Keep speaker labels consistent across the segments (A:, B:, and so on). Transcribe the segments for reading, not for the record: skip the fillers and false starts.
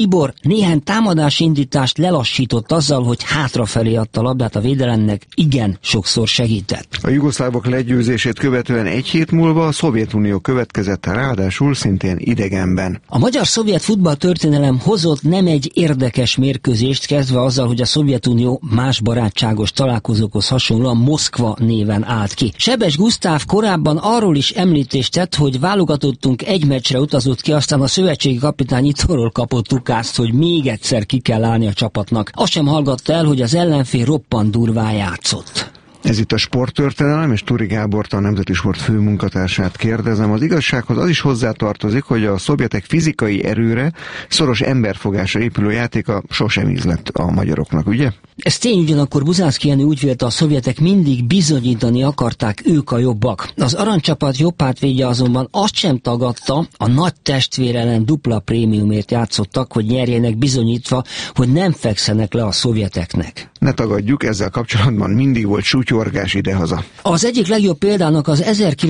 A: Tibor néhány támadásindítást lelassított azzal, hogy hátrafelé adta a labdát a védelemnek, igen sokszor segített.
B: A jugoszlávok legyőzését követően egy hét múlva a Szovjetunió következett, ráadásul szintén idegenben.
A: A magyar-szovjet futballtörténelem hozott nem egy érdekes mérkőzést, kezdve azzal, hogy a Szovjetunió más barátságos találkozókhoz hasonlóan Moszkva néven állt ki. Sebes Gusztáv korábban arról is említést tett, hogy válogatottunk egy meccsre utazott ki, aztán a szövetségi kapitány itthonról kapott tukást, hogy még egyszer ki kell állni a csapatnak. Azt sem hallgatta el, hogy az ellenfél roppant durván játszott.
B: Ez itt a Sporttörténelem, és Turi Gábort, a Nemzeti Sport főmunkatársát kérdezem. Az igazsághoz az is hozzátartozik, hogy a szovjetek fizikai erőre, szoros emberfogásra épülő játéka sosem ízlett a magyaroknak, ugye?
A: Ez tény, ugyanakkor Buzánszky Jenő úgy vélte, a szovjetek mindig bizonyítani akarták, ők a jobbak. Az aranycsapat jobb hátvédje azonban azt sem tagadta, a nagy testvér ellen dupla prémiumért játszottak, hogy nyerjenek, bizonyítva, hogy nem fekszenek le a szovjeteknek.
B: Ne tagadjuk, ezzel kapcsolatban mindig volt sutyorgás idehaza.
A: Az egyik legjobb példának az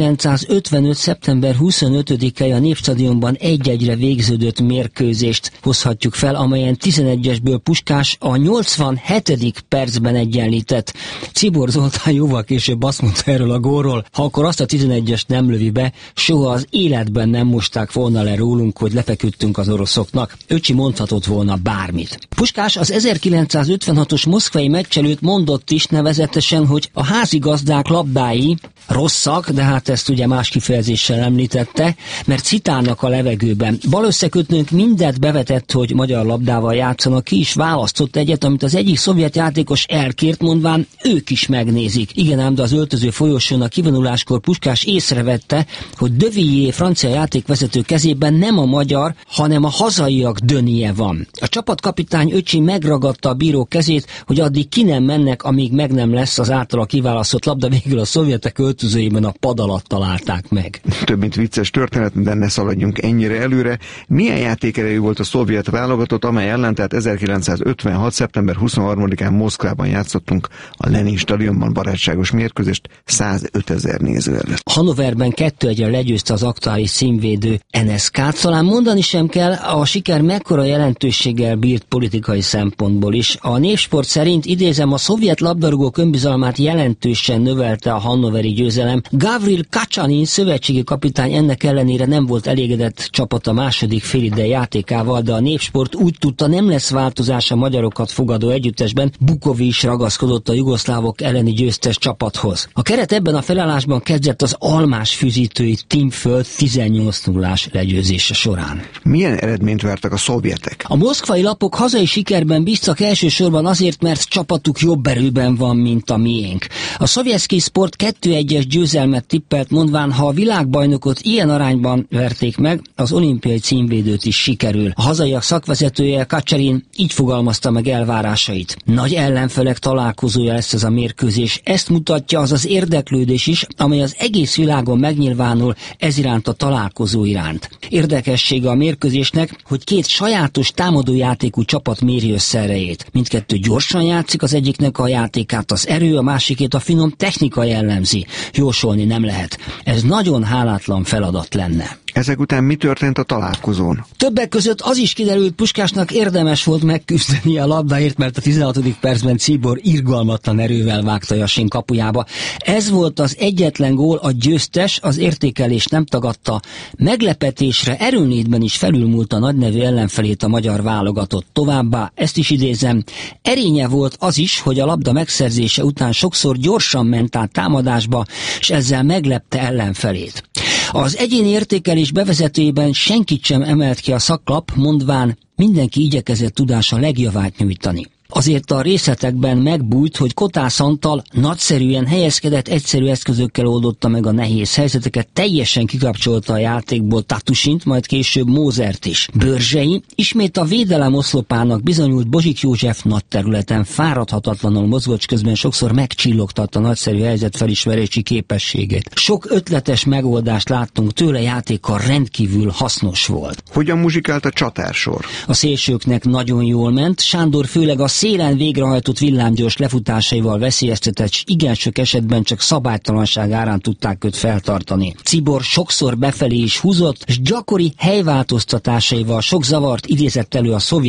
A: 1955. szeptember 25-i a Népstadionban 1-1-re végződött mérkőzést hozhatjuk fel, amelyen 11-esből Puskás a 87. percben egyenlített. Czibor Zoltán jóval később azt mondta erről a gólról, ha akkor azt a 11-est nem lövi be, soha az életben nem mosták volna le rólunk, hogy lefeküdtünk az oroszoknak. Öcsi mondhatott volna bármit. Puskás az 1956-os moszkvai meccs előtt mondott is, nevezetesen, hogy a házigazdák labdái rosszak, de hát ezt ugye más kifejezéssel említette, mert citálnak a levegőben. Bal összekötnőnk mindent bevetett, hogy magyar labdával játszanak, ki is választott egyet, amit az egyik szovjet játékos elkért, mondván ők is megnézik. Igen ám, de az öltöző folyosón a kivonuláskor Puskás észrevette, hogy de Villiers francia játékvezető kezében nem a magyar, hanem a hazaiak dönie van. A csapatkapitány Öcsi megragadta a bíró kezét, hogy addig ki nem mennek, amíg meg nem lesz az általa kiválasztott labda, végül a szovjetek öltözőjében a pad alatt találták meg.
B: Több mint vicces történet, de ne szaladjunk ennyire előre. Milyen játékerejű volt a szovjet válogatott, amely ellen tehát 1956. szeptember 23-án Moszkvában játszottunk a Lenin stadionban barátságos mérkőzést 105 000 néző előtt.
A: Hannoverben 2-1-re legyőzte az aktuális címvédő NSK-t. Talán mondani sem kell, a siker mekkora jelentőséggel bírt politikai szempontból is. A Népsport szerint, idézem, a szovjet labdarúgók önbizalmát jelentősen növelte a hannoveri győzelem. Gavril Kacsanin szövetségi kapitány ennek ellenére nem volt elégedett csapata második félidő játékával, de a Népsport úgy tudta, nem lesz változás a magyarokat fogadó együttesben. Bukovi is ragaszkodott a jugoszlávok elleni győztes csapathoz. A keret ebben a felállásban kezdett az almás fűzítői Tímföld 18-0-ás legyőzése során.
B: Milyen eredményt vártak a szovjetek?
A: A moszkvai lapok hazai sikerben bíztak elsősorban azért, mert csapatuk jobb erőben van, mint a miénk. A Szovjetszkij Sport 2-1-es győzelmet tippelt, mondván, ha a világbajnokot ilyen arányban verték meg, az olimpiai címvédőt is sikerül. A hazaiak szakvezetője Kacsarin így fogalmazta meg elvárásait. Nagy ellenfelek találkozója lesz ez a mérkőzés. Ezt mutatja az az érdeklődés is, amely az egész világon megnyilvánul ez iránt, a találkozó iránt. Érdekessége a mérkőzésnek, hogy két sajátos támadójátékú csapat méri össze erejét. Mindkettő gyorsan játszik, az egyiknek a játékát az erő, a másikét a finom technika jellemzi. Jósolni nem lehet. Ez nagyon hálátlan feladat lenne.
B: Ezek után mi történt a találkozón?
A: Többek között az is kiderült, Puskásnak érdemes volt megküzdeni a labdáért, mert a 16. percben Czibor irgalmatlan erővel vágta Jasin kapujába. Ez volt az egyetlen gól, a győztes, az értékelés nem tagadta. Meglepetésre erőnlétben is felülmúlt a nagynevű ellenfelét a magyar válogatott. Továbbá, ezt is idézem, erénye volt az is, hogy a labda megszerzése után sokszor gyorsan ment át támadásba, és ezzel meglepte ellenfelét. Az egyéni értékelés bevezetőjében senkit sem emelt ki a szaklap, mondván mindenki igyekezett tudása legjavát nyújtani. Azért a részletekben megbújt, hogy Kotász Antal nagyszerűen helyezkedett, egyszerű eszközökkel oldotta meg a nehéz helyzeteket, teljesen kikapcsolta a játékból Tatusint, majd később Mózert is. Börzsei ismét a védelem oszlopának bizonyult, Bozsik József nagy területen fáradhatatlanul mozgott, közben sokszor megcsillogtatta nagyszerű helyzetfelismerési képességét. Sok ötletes megoldást láttunk tőle, játéka rendkívül hasznos volt.
B: Hogyan muzsikált a csatársor?
A: A szélsőknek nagyon jól ment, Sándor főleg a szélen végrehajtott villámgyors lefutásaival veszélyeztetett, s igen sok esetben csak szabálytalanság árán tudták őt feltartani. Czibor sokszor befelé is húzott, s gyakori helyváltoztatásaival sok zavart idézett elő a szovjet